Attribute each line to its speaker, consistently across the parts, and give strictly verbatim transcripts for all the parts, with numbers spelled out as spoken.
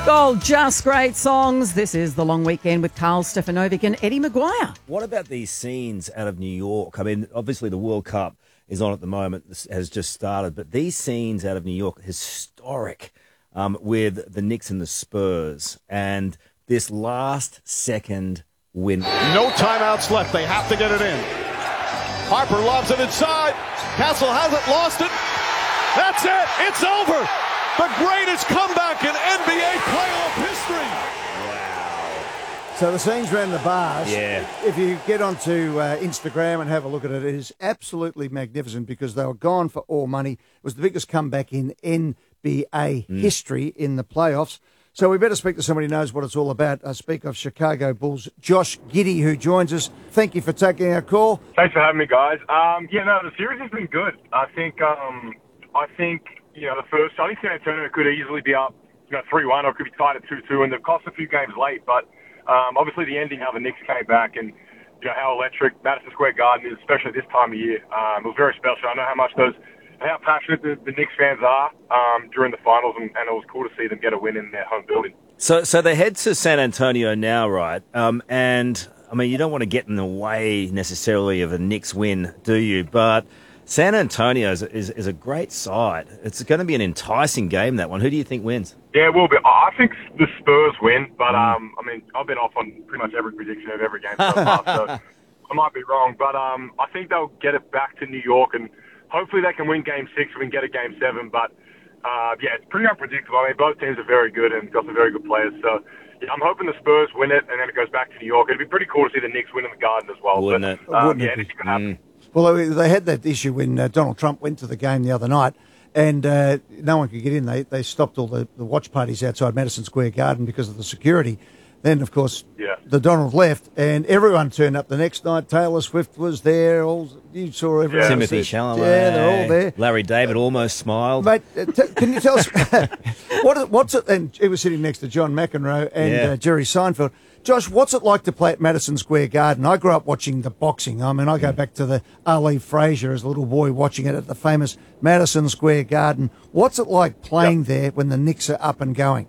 Speaker 1: Gold, just great songs. This is The Long Weekend with Carl Stefanovic and Eddie Maguire.
Speaker 2: What about these scenes out of New York? I mean, obviously the World Cup is on at the moment, this has just started, but these scenes out of New York, historic, um, with the Knicks and the Spurs, and this last second win.
Speaker 3: No timeouts left. They have to get it in. Harper lobs it inside. Castle hasn't lost it. That's it. It's over. The greatest comeback in N B A playoff history.
Speaker 4: So the scenes around the bars,
Speaker 2: Yeah.
Speaker 4: if you get onto uh, Instagram and have a look at it, it is absolutely magnificent because they were gone for all money. It was the biggest comeback in N B A
Speaker 2: Mm.
Speaker 4: history in the playoffs. So we better speak to somebody who knows what it's all about. I speak of Chicago Bulls, Josh Giddey, who joins us. Thank you for taking our call.
Speaker 5: Thanks for having me, guys. Um, yeah, no, the series has been good. I think, um, I think, you know, the first, I think San Antonio could easily be up, you know, three one, or it could be tied at two two, and they've cost a few games late. But um, obviously the ending, how the Knicks came back, and you know how electric Madison Square Garden is, especially this time of year. Um, it was very special. I know how much those, how passionate the, the Knicks fans are um, during the finals, and, and it was cool to see them get a win in their home building.
Speaker 2: So, so they head to San Antonio now, right? Um, and I mean, you don't want to get in the way necessarily of a Knicks win, do you? But San Antonio is, is, is a great side. It's going to be an enticing game, that one. Who do you think wins?
Speaker 5: Yeah, it will be. I think the Spurs win, but um, I mean, I've been off on pretty much every prediction of every game so far, so I might be wrong. But um, I think they'll get it back to New York, and hopefully they can win Game Six. We can get a Game Seven, but uh, yeah, it's pretty unpredictable. I mean, both teams are very good and got some very good players, so yeah, I'm hoping the Spurs win it, and then it goes back to New York. It'd be pretty cool to see the Knicks win in the Garden as well.
Speaker 2: Wouldn't
Speaker 5: but,
Speaker 2: it?
Speaker 5: Um,
Speaker 4: Wouldn't
Speaker 5: yeah,
Speaker 4: it?
Speaker 5: anything could happen.
Speaker 2: Mm.
Speaker 4: Well, they- they had that issue when uh, Donald Trump went to the game the other night, and uh, no one could get in. They they stopped all the, the watch parties outside Madison Square Garden because of the security. Then, of course,
Speaker 5: Yeah.
Speaker 4: the Donald left, and everyone turned up the next night. Taylor Swift was there. All you saw everyone.
Speaker 5: Yeah.
Speaker 2: Timothy
Speaker 4: else there.
Speaker 2: Chalamet.
Speaker 4: Yeah, they're all there.
Speaker 2: Larry David almost smiled.
Speaker 4: Mate, uh, t- can you tell us what is- what's it? And he was sitting next to John McEnroe and
Speaker 2: Yeah.
Speaker 4: uh, Jerry Seinfeld. Josh, what's it like to play at Madison Square Garden? I grew up watching the boxing. I mean, I go back to the Ali Frazier as a little boy watching it at the famous Madison Square Garden. What's it like playing there when the Knicks are up and going?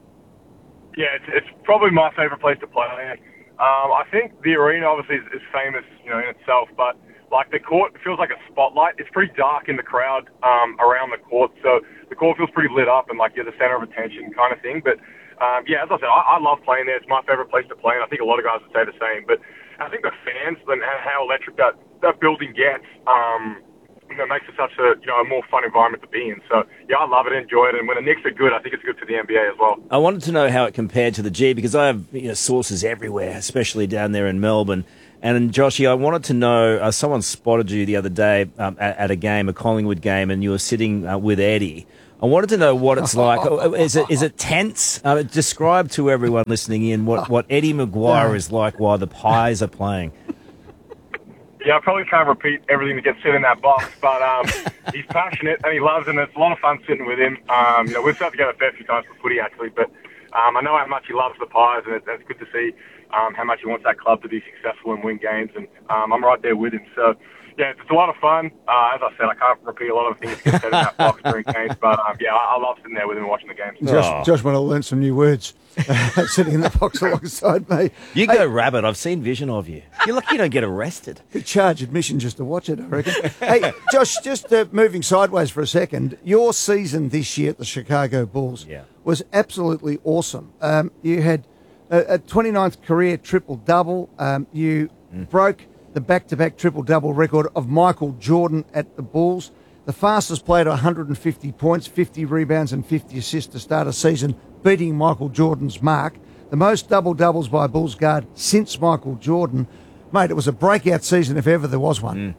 Speaker 5: Yeah, it's, it's probably my favourite place to play. Um, I think the arena obviously is, is famous, you know, in itself, but like the court feels like a spotlight. It's pretty dark in the crowd um, around the court, so the court feels pretty lit up and like you're the centre of attention kind of thing. But um, yeah, as I said, I, I love playing there. It's my favourite place to play, and I think a lot of guys would say the same. But I think the fans and how electric that, that building gets, um, you know, makes it such a, you know, a more fun environment to be in. So, yeah, I love it, enjoy it, and when the Knicks are good, I think it's good for the N B A as well.
Speaker 2: I wanted to know how it compared to the G, because I have, you know, sources everywhere, especially down there in Melbourne. And Joshy, I wanted to know, uh, someone spotted you the other day um, at, at a game, a Collingwood game, and you were sitting uh, with Eddie. I wanted to know what it's like. Is it is it tense? Uh, describe to everyone listening in what, what Eddie Maguire is like while the Pies are playing.
Speaker 5: Yeah, I probably can't repeat everything that gets said in that box, but um, he's passionate and he loves it, and it's a lot of fun sitting with him. Um, you know, we've sat together a fair few times for footy, actually, but um, I know how much he loves the Pies, and it's, it's good to see um, how much he wants that club to be successful and win games, and um, I'm right there with him. So, yeah, it's, it's a lot of fun. Uh, as I said, I can't repeat a lot of things that get said in that box during games, but um, yeah, I, I love sitting there with him and watching the games.
Speaker 4: Josh, Josh want to learn some new words sitting in the box alongside me.
Speaker 2: You
Speaker 4: Hey,
Speaker 2: go rabbit. I've seen vision of you. You're lucky you don't get arrested.
Speaker 4: could charge admission just to watch it, I reckon. Hey, Josh, just uh, moving sideways for a second, your season this year at the Chicago Bulls
Speaker 2: Yeah.
Speaker 4: was absolutely awesome. Um, you had a, a twenty-ninth career triple-double. Um, you broke the back-to-back triple-double record of Michael Jordan at the Bulls. The fastest player to one hundred fifty points, fifty rebounds and fifty assists to start a season, beating Michael Jordan's mark. The most double-doubles by a Bulls guard since Michael Jordan. Mate, it was a breakout season if ever there was one.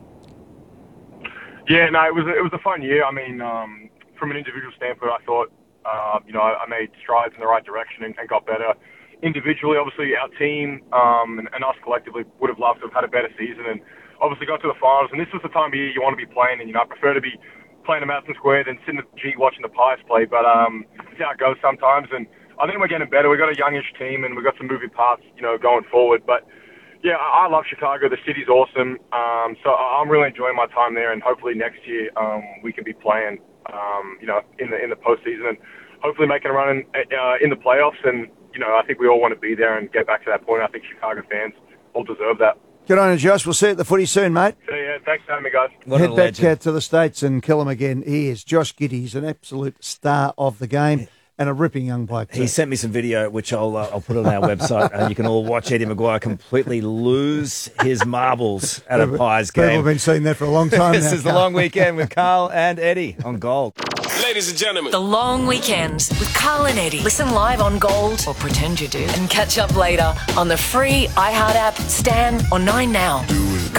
Speaker 5: Yeah, no, it was it was a fun year. I mean, um, from an individual standpoint, I thought, uh, you know, I, I made strides in the right direction and, and got better. Individually, obviously, our team um, and, and us collectively would have loved to have had a better season, and obviously got to the finals. And this was the time of year you want to be playing, and you know, I prefer to be playing at Madison Square than sitting at the G watching the Pies play. But um, it's how it goes sometimes, and I think we're getting better. We've got a youngish team, and we've got some moving parts, you know, going forward. But yeah, I, I love Chicago. The city's awesome. Um, so I- I'm really enjoying my time there, and hopefully next year um, we can be playing, um, you know, in the in the postseason, and hopefully making a run in, uh, in the playoffs. And, you know, I think we all want to be there and get back to that point. I think Chicago fans all deserve that.
Speaker 4: Good on you, Josh. We'll see you at the footy soon, mate.
Speaker 5: So, yeah, thanks for having me, guys.
Speaker 2: What a
Speaker 4: Head back
Speaker 2: legend.
Speaker 4: uh, to the States and kill him again. He is Josh Giddey. He's an absolute star of the game and a ripping young bloke.
Speaker 2: He
Speaker 4: too.
Speaker 2: sent me some video, which I'll uh, I'll put on our website, and you can all watch Eddie Maguire completely lose his marbles at a Pies
Speaker 4: People
Speaker 2: game.
Speaker 4: have been seeing that for a long time
Speaker 2: This
Speaker 4: now.
Speaker 2: is the long weekend with Carl and Eddie on Gold.
Speaker 6: Ladies and gentlemen,
Speaker 7: The Long Weekend with Carl and Eddie. Listen live on Gold, or pretend you do, and catch up later on the free iHeart app, Stan, or Nine Now.